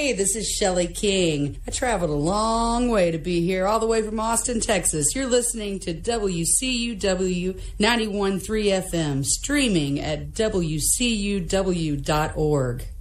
Hey, this is Shelley King. I traveled a long way to be here, all the way from Austin, Texas. You're listening to WCUW 91.3 FM, streaming at WCUW.org.